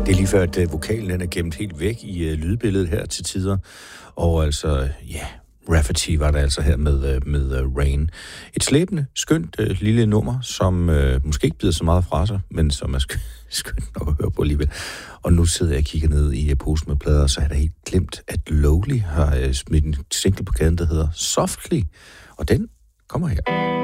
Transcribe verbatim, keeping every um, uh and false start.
Det er lige før, at vokalen den er gemt helt væk i uh, lydbilledet her til tider. Og altså, ja, yeah, Rafferty var der altså her med, uh, med uh, Rain. Et slæbende, skønt uh, lille nummer, som uh, måske ikke bider så meget fra sig, men som er sk- skønt nok at høre på alligevel. Og nu sidder jeg og kigger ned i uh, posten med plader, og så er der helt glemt, at Lowly har uh, smidt en single på gaden, der hedder Softly. Og den kommer her.